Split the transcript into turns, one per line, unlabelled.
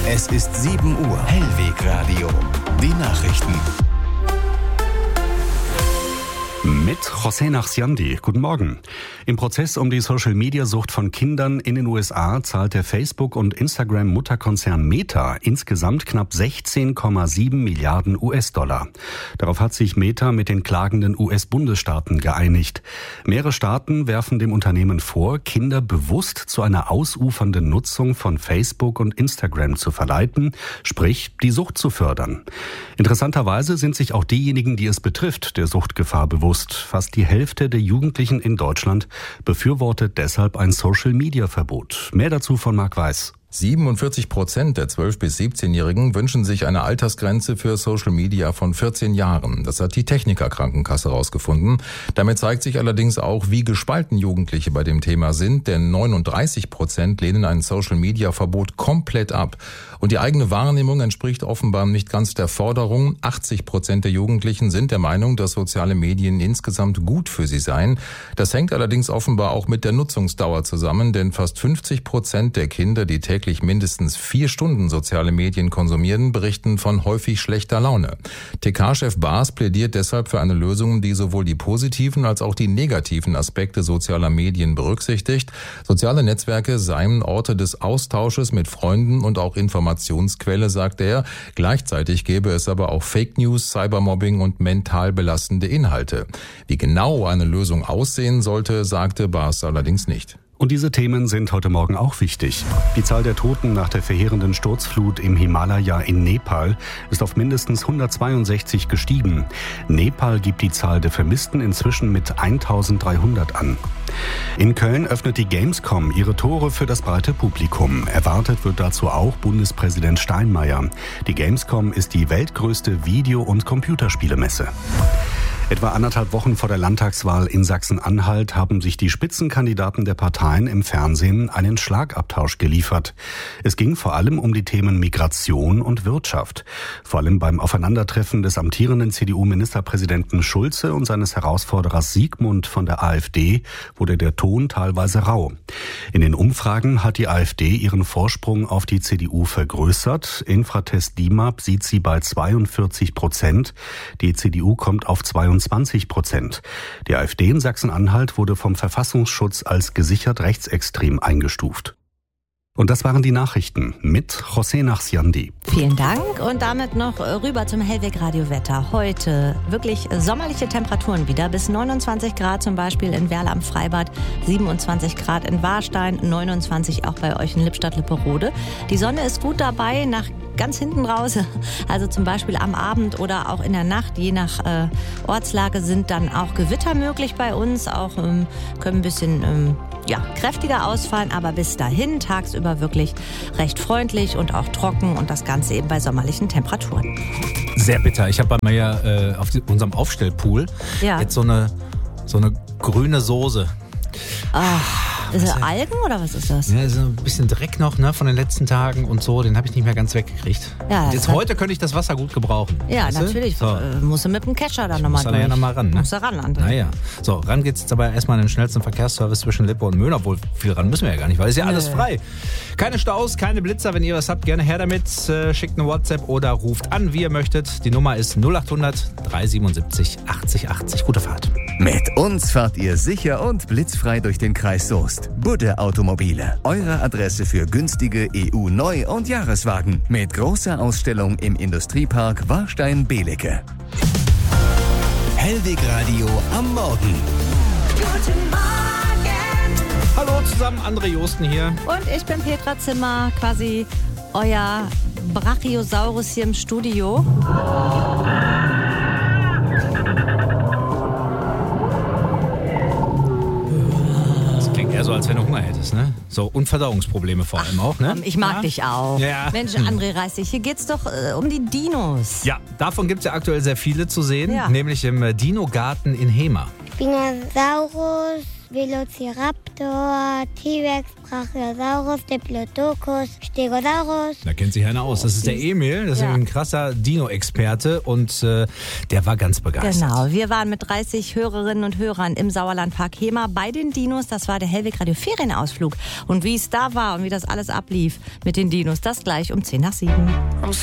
Es ist 7 Uhr. Hellwegradio. Die Nachrichten.
Mit José Nachsiandi. Guten Morgen. Im Prozess um die Social-Media-Sucht von Kindern in den USA zahlt der Facebook- und Instagram-Mutterkonzern Meta insgesamt knapp 16,7 Milliarden US-Dollar. Darauf hat sich Meta mit den klagenden US-Bundesstaaten geeinigt. Mehrere Staaten werfen dem Unternehmen vor, Kinder bewusst zu einer ausufernden Nutzung von Facebook und Instagram zu verleiten, sprich die Sucht zu fördern. Interessanterweise sind sich auch diejenigen, die es betrifft, der Suchtgefahr bewusst. Fast die Hälfte der Jugendlichen in Deutschland befürwortet deshalb ein Social-Media-Verbot. Mehr dazu von Marc Weiß.
47% der 12- bis 17-Jährigen wünschen sich eine Altersgrenze für Social Media von 14 Jahren. Das hat die Techniker-Krankenkasse herausgefunden. Damit zeigt sich allerdings auch, wie gespalten Jugendliche bei dem Thema sind, denn 39% lehnen ein Social-Media-Verbot komplett ab. Und die eigene Wahrnehmung entspricht offenbar nicht ganz der Forderung. 80% der Jugendlichen sind der Meinung, dass soziale Medien insgesamt gut für sie seien. Das hängt allerdings offenbar auch mit der Nutzungsdauer zusammen, denn fast 50% der Kinder, die täglich mindestens 4 Stunden soziale Medien konsumieren, berichten von häufig schlechter Laune. TK-Chef Baas plädiert deshalb für eine Lösung, die sowohl die positiven als auch die negativen Aspekte sozialer Medien berücksichtigt. Soziale Netzwerke seien Orte des Austausches mit Freunden und auch Informationsquelle, sagt er. Gleichzeitig gäbe es aber auch Fake News, Cybermobbing und mental belastende Inhalte. Wie genau eine Lösung aussehen sollte, sagte Baas allerdings nicht.
Und diese Themen sind heute Morgen auch wichtig. Die Zahl der Toten nach der verheerenden Sturzflut im Himalaya in Nepal ist auf mindestens 162 gestiegen. Nepal gibt die Zahl der Vermissten inzwischen mit 1300 an. In Köln öffnet die Gamescom ihre Tore für das breite Publikum. Erwartet wird dazu auch Bundespräsident Steinmeier. Die Gamescom ist die weltgrößte Video- und Computerspielemesse. Etwa 1,5 Wochen vor der Landtagswahl in Sachsen-Anhalt haben sich die Spitzenkandidaten der Parteien im Fernsehen einen Schlagabtausch geliefert. Es ging vor allem um die Themen Migration und Wirtschaft. Vor allem beim Aufeinandertreffen des amtierenden CDU-Ministerpräsidenten Schulze und seines Herausforderers Siegmund von der AfD wurde der Ton teilweise rau. In den Umfragen hat die AfD ihren Vorsprung auf die CDU vergrößert. Infratest DIMAP sieht sie bei 42%. Die CDU kommt auf 22%. Die AfD in Sachsen-Anhalt wurde vom Verfassungsschutz als gesichert rechtsextrem eingestuft. Und das waren die Nachrichten mit José Nachsiandi.
Vielen Dank und damit noch rüber zum Hellwegradio-Wetter. Heute wirklich sommerliche Temperaturen wieder, bis 29 Grad zum Beispiel in Werl am Freibad, 27 Grad in Warstein, 29 auch bei euch in Lippstadt-Lipperode. Die Sonne ist gut dabei, nach ganz hinten raus, also zum Beispiel am Abend oder auch in der Nacht, je nach Ortslage sind dann auch Gewitter möglich bei uns, auch können ein bisschen kräftiger ausfallen, aber bis dahin tagsüber wirklich recht freundlich und auch trocken und das Ganze eben bei sommerlichen Temperaturen.
Sehr bitter. Ich habe bei mir auf unserem Aufstellpool jetzt so eine grüne Soße.
Ist das Algen oder was ist das?
Ja, so ein bisschen Dreck noch von den letzten Tagen und so, den habe ich nicht mehr ganz weggekriegt. Ja, jetzt heute könnte ich das Wasser gut gebrauchen.
Ja, natürlich. So. Musst du mit dem Kescher dann nochmal durch.
Muss da ja nochmal ran. Ne?
Musst du ran, André.
Naja. So, ran geht's jetzt aber erstmal in den schnellsten Verkehrsservice zwischen Lippe und Möhn, obwohl viel ran müssen wir ja gar nicht, weil es ist ja alles frei. Keine Staus, keine Blitzer, wenn ihr was habt, gerne her damit. Schickt eine WhatsApp oder ruft an, wie ihr möchtet. Die Nummer ist 0800 377 80 80. Gute Fahrt.
Mit uns fahrt ihr sicher und blitzfrei durch den Kreis Soest. Budde Automobile. Eure Adresse für günstige EU-Neu- und Jahreswagen. Mit großer Ausstellung im Industriepark Warstein-Belecke. Hellwegradio am Morgen.
Guten Morgen.
Hallo zusammen, André Josten hier.
Und ich bin Petra Zimmer, quasi euer Brachiosaurus hier im Studio.
Eher so, als wenn du Hunger hättest, ne? So, und Verdauungsprobleme vor allem auch, ne?
Ich mag dich auch.
Ja.
Mensch, André, reiß dich. Hier geht's doch um die Dinos.
Ja, davon gibt's ja aktuell sehr viele zu sehen, nämlich im Dino-Garten in Hema.
Spinosaurus, Velociraptor, T-Rex, Brachiosaurus, Diplodocus, Stegosaurus.
Da kennt sich einer aus. Das ist der Emil, das ist ein krasser Dino-Experte und der war ganz begeistert.
Genau, wir waren mit 30 Hörerinnen und Hörern im Sauerlandpark Hemer bei den Dinos. Das war der Hellweg Radio Ferienausflug. Und wie es da war und wie das alles ablief mit den Dinos, das gleich um 6:50.